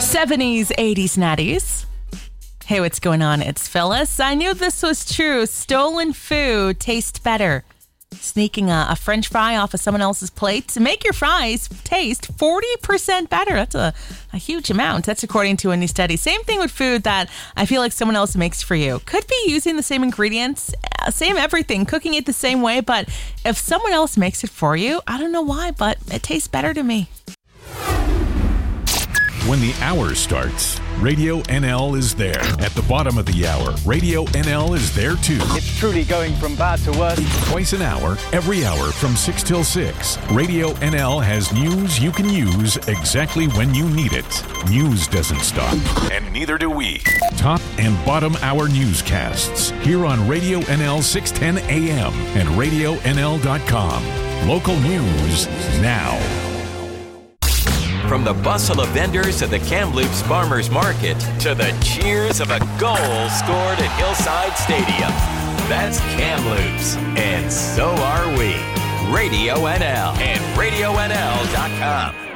70s, 80s, 90s. Hey, what's going on? It's Phyllis. I knew this was true. Stolen food tastes better. Sneaking a French fry off of someone else's plate to make your fries taste 40% better. That's a huge amount. That's according to a new study. Same thing with food that I feel like someone else makes for you. Could be using the same ingredients, same everything, cooking it the same way, but if someone else makes it for you, I don't know why, but it tastes better to me. When the hour starts, Radio NL is there. At the bottom of the hour, Radio NL is there too. It's truly going from bad to worse. Twice an hour, every hour from 6 till 6. Radio NL has news you can use exactly when you need it. News doesn't stop, and neither do we. Top and bottom hour newscasts here on Radio NL 610 AM and RadioNL.com. Local news now. From the bustle of vendors to the Kamloops Farmers Market to the cheers of a goal scored at Hillside Stadium. That's Kamloops, and so are we. Radio NL and RadioNL.com.